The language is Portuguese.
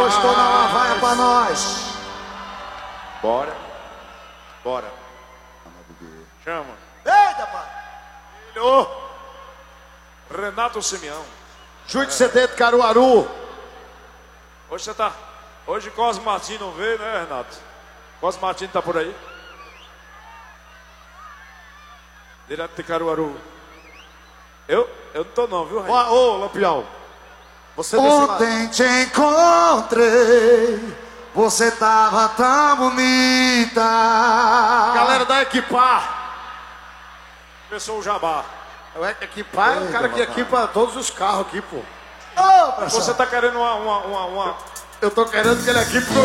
gostou, dá uma vaia pra nós. Bora. Bora. Chama. Eita, pai. Filho. Renato Simeão. Júlio CD de Caruaru. Hoje você tá... Hoje Cosmo Martins não veio, né, Renato? Cosmo Martins tá por aí? Direto de Caruaru. Eu não tô não, viu, Renato? Ô, Lampião. Você desse lado. Ontem te encontrei, você tava tão bonita. Galera da Equipar. Começou o jabá. Equipar é o cara que equipa todos os carros aqui, pô. Você tá querendo uma... Eu tô querendo que ele equipe meu